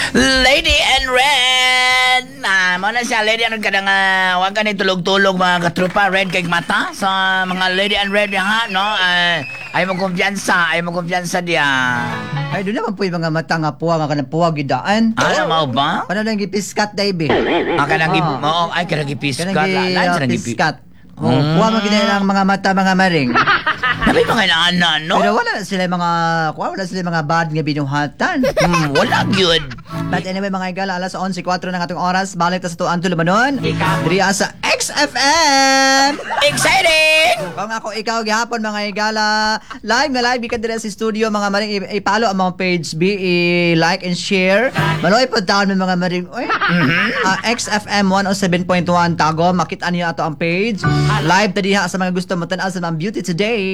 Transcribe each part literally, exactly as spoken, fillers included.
Lady and Red. Ah, mo na siya, Lady and Red. Kadang uh, wag ka ni tulog-tulog mga katrupa. Red kay mata. Sa mga Lady and Red ha, no? Uh, ay mo kumpiyansa. Ay mo kumpiyansa diya. Ay, doon naman po yung mga mata nga puwa, nga kanang puwa gidaan. Ano mo ba? Paano lang gipiskat, Dave? Ah, kanang gi... Ah. Oo, ay, kanang gipiskat. Kanang Lain sa nang gipi- gipiskat. Oh, Hmm. puwa mga ginaya lang mga mata, mga maring. Sabi mga inaanan, no? Pero wala na sila mga, kuha, wala sila mga bad nga binuhatan. Hmm, wala good. But anyway, mga igala, alas eleven four na nga itong oras. Balik ta sa tuan tulumanon. Diriya sa X F M! Exciting! Kung ako ikaw gihapon mga igala, live nga live ikan dire sa studio mga maring i- i-follow ang mga page B, i-like and share. Maloy po taon ng mga maring. Oy. Ah, X F M one oh seven point one tago, makita niyo ato ang page. Live ta diha sa mga gusto mo tan-aw sa mga beauty today.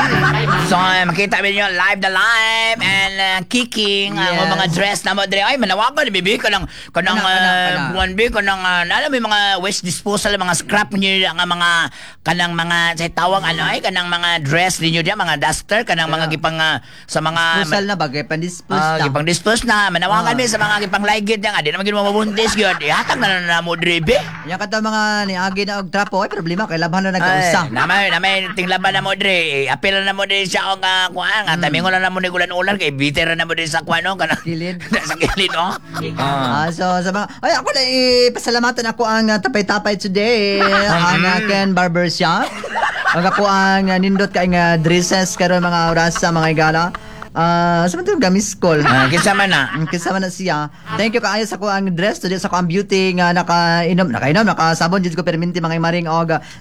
So, uh, makita mo nyo, live the live and uh, kicking ang Yes. mga dress na mo dire. Ay, manawagan, bibi ka ng, kanang, Kana, kana, kana. uh, one B, kanang, uh, alam mo yung mga waste disposal, mga scrap nyo, ang mga, kanang mga, sa tawag, ano, ay, kanang mga dress ninyo diyan, mga duster, kanang mga Yeah. gipang, uh, sa mga, Pusal na bagay, pandispose Ah, na. gipang dispose na, manawagan Ah. mi sa mga gipang ligid nga, di naman ginawa mabuntis yun, ihatag na na na mo dribe. Yan kata mga niagi na og trapo, ay problema kay labhan na nagkausa. Ay, namay, namay, tinglaban na mo dre. Apil na mo dre siya o nga, kuhaan, nga, tamingon na mo ni ulan-ulan, kay bitter na mo dre sa kuano, kanang, Kilid. sa kilid, oh. Ah. Ah, so sa mga ay ako na ipasalamatan ako ang uh, tapay-tapay today ang uh, Ken Barbershop. Ang ako ang uh, nindot kay nga dresses karon mga oras sa mga igala. Ah, sa man gamis call. Ah, kinsa man na. Ang kisama na siya. Thank you kaayo sa ko ang dress today sa ko ang beauty nga nakainom, nakainom, nakasabon jud ko perminti mga maring og uh,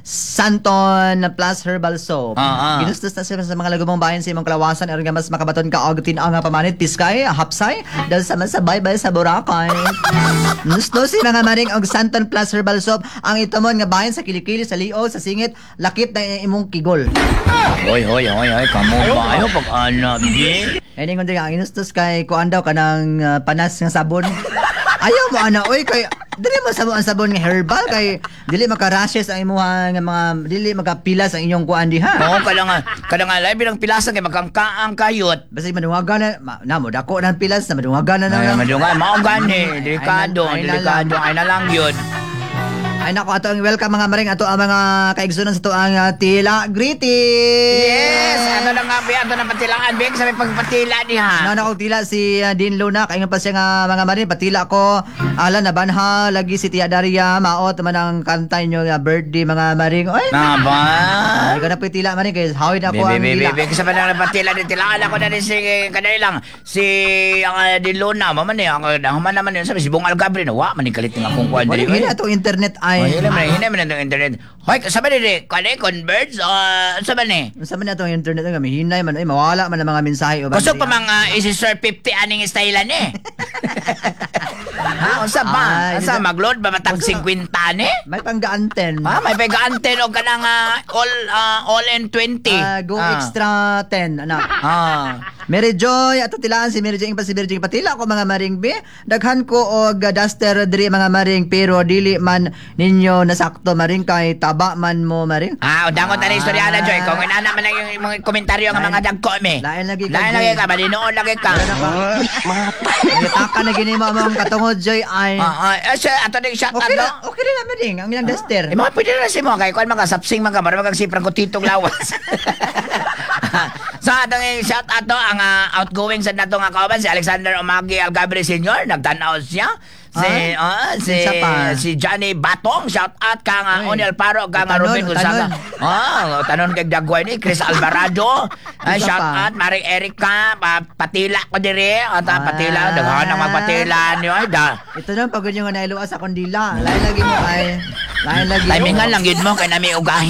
Santon Plus Herbal Soap. Ah, ah. Ginustos na siya sa mga lagumong bayan sa imong kalawasan aron nga mas makabaton ka og tin-aw nga pamanit piskay, hapsay dahil sa masabay-bay sa Boracay. Gusto si mga maring og Santon Plus Herbal Soap ang itumon nga bayan sa kilikili sa Lio sa singit lakip na imong kigol. Hoy, hoy, hoy, hoy, kamo ba? Ayaw pag anak, di. Any kundi ang inustos kay kuan daw kanang uh, panas nga sabon. Ayaw mo ana oy kay dili mo sabon ang sabon nga herbal kay dili maka-rashes ang imuha nga mga dili makapilas ang inyong kuan diha. Oo, kada nga, kada nga, labi ng pilasan kay magkangkaang kayot. Basta madungagan na ma, namo dako ng pilas na madungagan na Ay, na. madungan, mao gani, delikado, Ay, na- ay na delikado, lang. ay na lang yun. Ay nako ato ang welcome mga maring ato ang mga kaigsunan sa to ang uh, tila greeting. Yes! Ato na nga, Bi, ato na patilaan, Big, sa may pagpatila niya. Na ako tila si uh, Dean Luna kay pa siya nga mga marin patila ko ala na banha lagi si Tia Daria maot man ang kanta nyo nga birthday mga maring oy Na ba? ay ka na pitila maring kay hawid ako Bibi, ang bibi, tila bibi, kasi pa na napatila din, tilaan ako na din si, kanay lang, si, ang uh, Diluna, maman niya, ang uh, human naman yun, sabi, si Bong Algabre, na, wa, manikalit ng akong kuwan. wala gina atong internet Ay, ay hina man, hina man ang internet. Hoy, sabi din, kanay, converge, uh, sabi ni, unsa man atong internet nga mihinay man ay mawala man ang mga mensahe o gusto pa mga isi-sir fifty aning stylean eh. Ha, unsa ba? Ay, Asa, dito- mag-load ba matag Gusto- fifty ni? may panggaanten Ha, may pegaanten o kanang uh, all, uh, all in twenty. Ah, go Ah. extra ten anak Ah. Mary Joy ato tilaan si Mary Joy pa si Mary Joy patila ko mga maring be daghan ko og uh, duster diri mga maring pero dili man ninyo nasakto maring kay taba man mo maring Ah, udangon ta ni istorya na Ah. Joy. Kung inana man lang yung mga komentaryo ng mga Lain- dagko mi. lain lagi ka, Lain Joy. lagi ka, malinoon lagi ka. Nataka na gini mo among katungod Joy ay Ah, ah, eh, siya, ato din shout out okay no? na okay na maring ang ilang duster Eh, mga pwede na si mo, kay kuan mga sapsing mga marami kang siprang kutitong lawas. Sa atong eh, shout out to, ang ah, outgoing sa nato nga kauban, si Alexander Omagi Algabre Senior nagtanaw siya. Si, Ay, ah, si, isa pa. si Johnny Batong, shout out ka nga, Ay. Oni Alparo, ka nga Tanon, Ruben Gonzaga. tanon. Ah, tanon kay Dagway ni, Chris Alvarado. Ay, Isa shout pa. out, Maring Erica, pa, patila ko diri. At ah, patila, Ah. daghan ang magpatila niyo. Ay, da. ito na pagod yung nailuwa sa kondila lain lagi mo ay lain lagi Timingan oh. lang yun mo, kay nami ugahi.